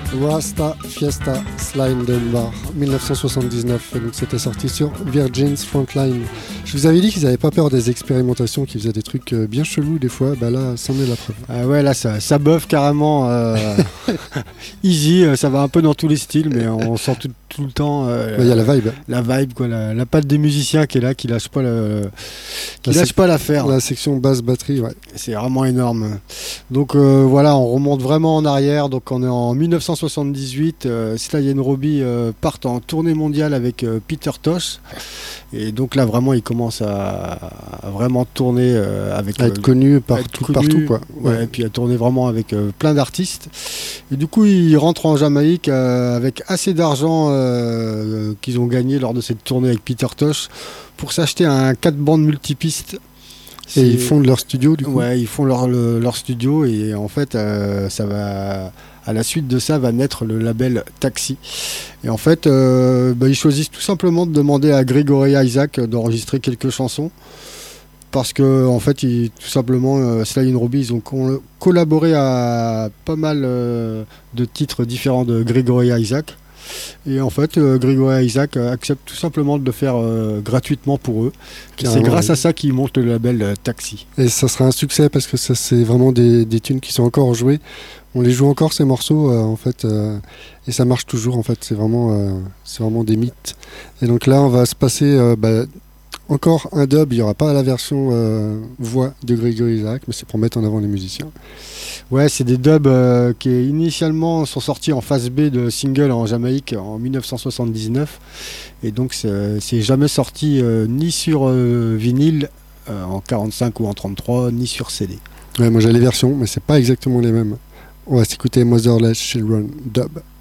Rasta Fiesta Slime Dunbar 1979, donc c'était sorti sur Virgin's Frontline. Je vous avais dit qu'ils n'avaient pas peur des expérimentations, qu'ils faisaient des trucs bien chelous des fois, bah là c'en est la preuve. Ah ouais, là ça buffe carrément easy, ça va un peu dans tous les styles, mais on sent tout le temps Il y a la vibe. La vibe, quoi, la patte des musiciens qui est là, qui lâche pas pas l'affaire. La section basse batterie, ouais. C'est vraiment énorme. Donc voilà, on remonte vraiment en arrière, donc on est en 1978, Sly and Robbie partent en tournée mondiale avec Peter Tosh, et donc là vraiment il commence à vraiment tourner avec... À être connu partout quoi. Ouais, et puis à tourner vraiment avec plein d'artistes. Et du coup il rentre en Jamaïque avec assez d'argent qu'ils ont gagné lors de cette tournée avec Peter Tosh pour s'acheter un 4 bandes multipistes. Et ils font leur studio du coup. Ouais, ils font leur studio, et en fait ça va, à la suite de ça va naître le label Taxi. Et en fait ils choisissent tout simplement de demander à Gregory Isaac d'enregistrer quelques chansons, parce que en fait tout simplement Sly and Robbie, ils ont collaboré à pas mal de titres différents de Gregory Isaac. Et en fait, Gregory Isaac accepte tout simplement de le faire gratuitement pour eux. C'est grâce à ça qu'ils montent le label Taxi. Et ça sera un succès parce que ça, c'est vraiment des tunes qui sont encore jouées. On les joue encore ces morceaux en fait, et ça marche toujours en fait. C'est vraiment des mythes. Et donc là, on va se passer encore un dub. Il n'y aura pas la version voix de Gregory Isaac, mais c'est pour mettre en avant les musiciens. Ouais, c'est des dubs qui initialement sont sortis en phase B de single en Jamaïque en 1979, et donc c'est jamais sorti ni sur vinyle en 45 ou en 33, ni sur CD. Ouais, moi j'ai les versions, mais c'est pas exactement les mêmes. On va s'écouter Motherless Children dub.